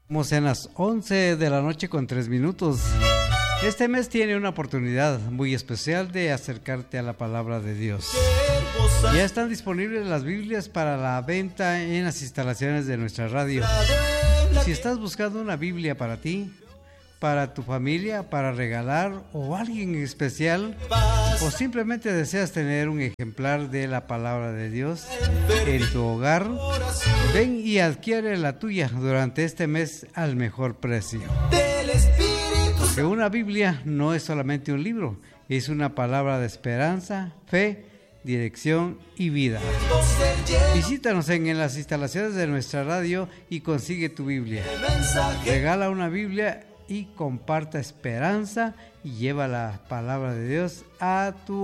Estamos en las 11 de la noche con 3 minutos. Este mes tiene una oportunidad muy especial de acercarte a la palabra de Dios. Ya están disponibles las Biblias para la venta en las instalaciones de nuestra radio. Si estás buscando una Biblia para ti, para tu familia, para regalar o alguien especial, o simplemente deseas tener un ejemplar de la palabra de Dios en tu hogar, ven y adquiere la tuya durante este mes al mejor precio. Porque una Biblia no es solamente un libro, es una palabra de esperanza, fe, dirección y vida. Visítanos en las instalaciones de nuestra radio y consigue tu Biblia. Regala una Biblia y comparta esperanza y lleva la palabra de Dios a tu